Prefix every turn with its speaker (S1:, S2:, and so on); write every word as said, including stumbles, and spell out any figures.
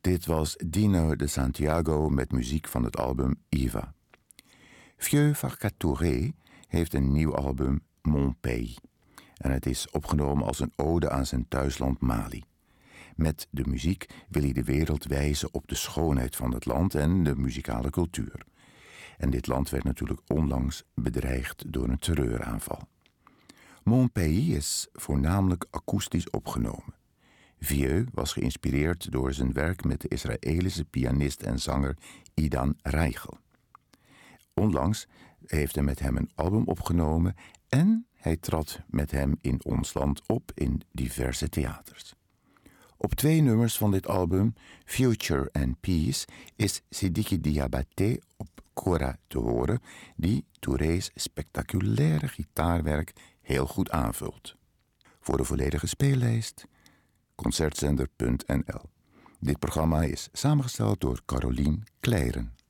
S1: Dit was Dino de Santiago met muziek van het album Iva. Vieux Farka Touré heeft een nieuw album, Mon Pays. En het is opgenomen als een ode aan zijn thuisland Mali. Met de muziek wil hij de wereld wijzen op de schoonheid van het land en de muzikale cultuur. En dit land werd natuurlijk onlangs bedreigd door een terreuraanval. Mon Pays is voornamelijk akoestisch opgenomen. Vieux was geïnspireerd door zijn werk met de Israëlische pianist en zanger Idan Reichel. Onlangs heeft hij met hem een album opgenomen en hij trad met hem in ons land op in diverse theaters. Op twee nummers van dit album, Future and Peace, is Sidiki Diabaté op kora te horen, die Touré's spectaculaire gitaarwerk heel goed aanvult. Voor de volledige speellijst concertzender punt n l. Dit programma is samengesteld door Carolien Kleiren.